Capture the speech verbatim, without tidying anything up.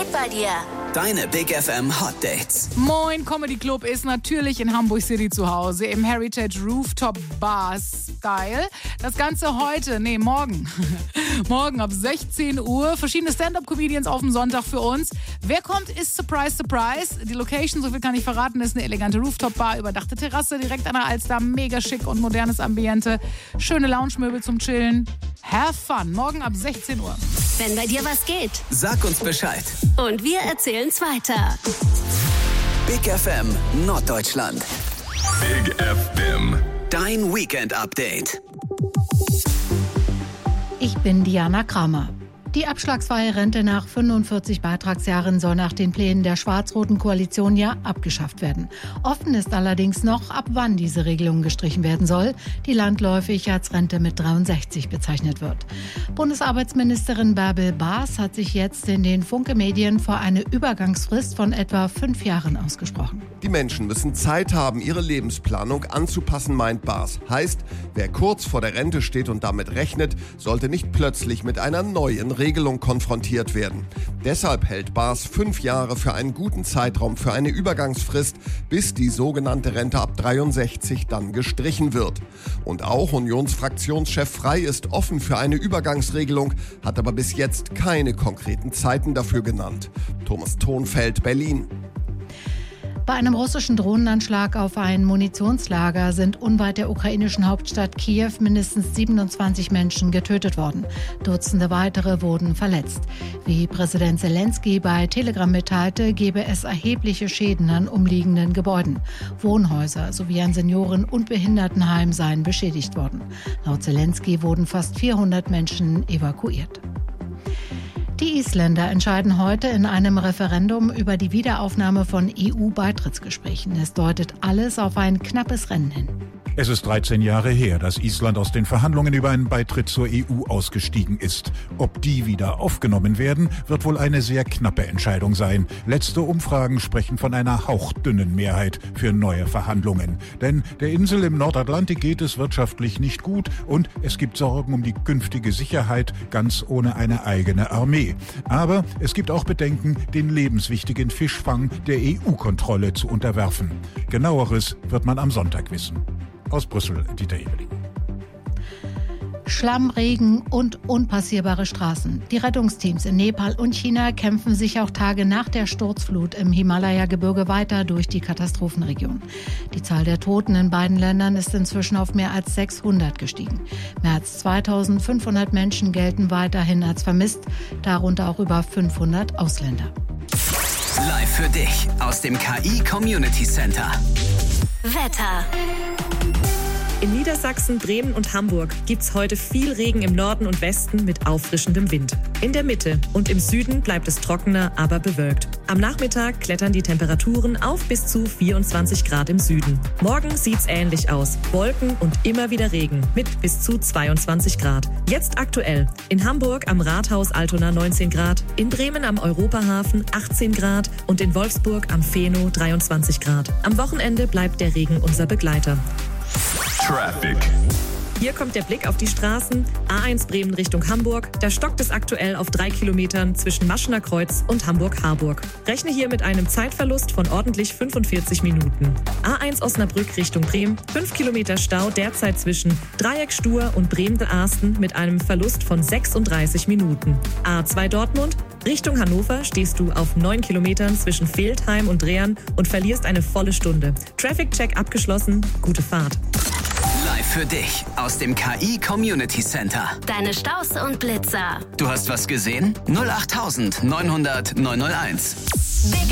geht bei dir? Deine Big F M Hot Dates. Moin Comedy Club ist natürlich in Hamburg City zu Hause im Heritage Rooftop Bar Style. Das Ganze heute, nee, morgen. Morgen ab sechzehn Uhr. Verschiedene Stand-Up-Comedians auf dem Sonntag für uns. Wer kommt, ist Surprise, Surprise. Die Location, so viel kann ich verraten, ist eine elegante Rooftop-Bar, überdachte Terrasse, direkt an der Alster, mega schick und modernes Ambiente. Schöne Lounge-Möbel zum Chillen. Have fun. Morgen ab sechzehn Uhr. Wenn bei dir was geht. Sag uns Bescheid. Und wir erzählen's weiter. Big F M Norddeutschland. Big F M. Dein Weekend-Update. Ich bin Diana Kramer. Die abschlagsfreie Rente nach fünfundvierzig Beitragsjahren soll nach den Plänen der schwarz-roten Koalition ja abgeschafft werden. Offen ist allerdings noch, ab wann diese Regelung gestrichen werden soll, die landläufig als Rente mit dreiundsechzig bezeichnet wird. Bundesarbeitsministerin Bärbel Baas hat sich jetzt in den Funke-Medien vor eine Übergangsfrist von etwa fünf Jahren ausgesprochen. Die Menschen müssen Zeit haben, ihre Lebensplanung anzupassen, meint Baas. Heißt, wer kurz vor der Rente steht und damit rechnet, sollte nicht plötzlich mit einer neuen Regelung konfrontiert werden. Deshalb hält Baas fünf Jahre für einen guten Zeitraum für eine Übergangsfrist, bis die sogenannte Rente ab dreiundsechzig dann gestrichen wird. Und auch Unionsfraktionschef Frey ist offen für eine Übergangsregelung, hat aber bis jetzt keine konkreten Zeiten dafür genannt. Thomas Thonfeld, Berlin. Bei einem russischen Drohnenanschlag auf ein Munitionslager sind unweit der ukrainischen Hauptstadt Kiew mindestens siebenundzwanzig Menschen getötet worden. Dutzende weitere wurden verletzt. Wie Präsident Zelensky bei Telegram mitteilte, gebe es erhebliche Schäden an umliegenden Gebäuden. Wohnhäuser sowie ein Senioren- und Behindertenheim seien beschädigt worden. Laut Zelensky wurden fast vierhundert Menschen evakuiert. Die Isländer entscheiden heute in einem Referendum über die Wiederaufnahme von E U-Beitrittsgesprächen. Es deutet alles auf ein knappes Rennen hin. Es ist dreizehn Jahre her, dass Island aus den Verhandlungen über einen Beitritt zur E U ausgestiegen ist. Ob die wieder aufgenommen werden, wird wohl eine sehr knappe Entscheidung sein. Letzte Umfragen sprechen von einer hauchdünnen Mehrheit für neue Verhandlungen. Denn der Insel im Nordatlantik geht es wirtschaftlich nicht gut und es gibt Sorgen um die künftige Sicherheit, ganz ohne eine eigene Armee. Aber es gibt auch Bedenken, den lebenswichtigen Fischfang der E U-Kontrolle zu unterwerfen. Genaueres wird man am Sonntag wissen. Aus Brüssel, Dieter Ebeling. Schlamm, Regen und unpassierbare Straßen. Die Rettungsteams in Nepal und China kämpfen sich auch Tage nach der Sturzflut im Himalaya-Gebirge weiter durch die Katastrophenregion. Die Zahl der Toten in beiden Ländern ist inzwischen auf mehr als sechshundert gestiegen. Mehr als zweitausendfünfhundert Menschen gelten weiterhin als vermisst, darunter auch über fünfhundert Ausländer. Live für dich aus dem K I Community Center. Wetter. In Niedersachsen, Bremen und Hamburg gibt's heute viel Regen im Norden und Westen mit auffrischendem Wind. In der Mitte und im Süden bleibt es trockener, aber bewölkt. Am Nachmittag klettern die Temperaturen auf bis zu vierundzwanzig Grad im Süden. Morgen sieht's ähnlich aus. Wolken und immer wieder Regen mit bis zu zweiundzwanzig Grad. Jetzt aktuell. In Hamburg am Rathaus Altona neunzehn Grad, in Bremen am Europahafen achtzehn Grad und in Wolfsburg am Feno dreiundzwanzig Grad. Am Wochenende bleibt der Regen unser Begleiter. Traffic. Hier kommt der Blick auf die Straßen. A eins Bremen Richtung Hamburg. Da stockt es aktuell auf drei Kilometern zwischen Maschener Kreuz und Hamburg-Harburg. Rechne hier mit einem Zeitverlust von ordentlich fünfundvierzig Minuten. A eins Osnabrück Richtung Bremen. fünf Kilometer Stau derzeit zwischen Dreieck-Stur und Bremen-Arsten mit einem Verlust von sechsunddreißig Minuten. A zwei Dortmund. Richtung Hannover stehst du auf neun Kilometern zwischen Feldheim und Dreern und verlierst eine volle Stunde. Traffic-Check abgeschlossen. Gute Fahrt. Live für dich aus dem K I Community Center. Deine Staus und Blitzer. Du hast was gesehen? null acht neunhundert neunhunderteins. Big